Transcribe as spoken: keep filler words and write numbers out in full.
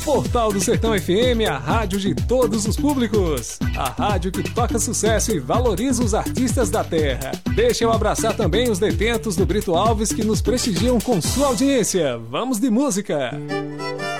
Portal do Sertão F M, a rádio de todos os públicos. A rádio que toca sucesso e valoriza os artistas da terra. Deixa eu abraçar também os detentos do Brito Alves que nos prestigiam com sua audiência. Vamos de música!